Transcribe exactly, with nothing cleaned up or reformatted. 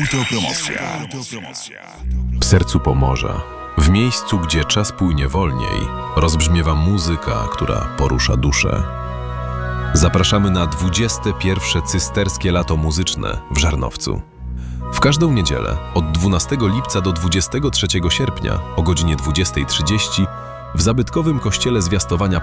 Autopromocja. W sercu Pomorza, w miejscu, gdzie czas płynie wolniej, rozbrzmiewa muzyka, która porusza duszę. Zapraszamy na dwudzieste pierwsze cysterskie lato muzyczne w Żarnowcu. W każdą niedzielę od dwunastego lipca do dwudziestego trzeciego sierpnia o godzinie dwudziestej trzydzieści w zabytkowym kościele Zwiastowania